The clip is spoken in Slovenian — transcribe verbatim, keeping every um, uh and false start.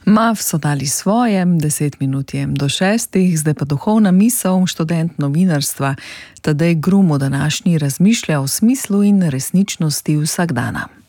Mav so dali svojem, deset minut jem do šestih, zdaj pa duhovna misel, študent novinarstva. Tadej Grum v današnji razmišlja o smislu in resničnosti vsakdana.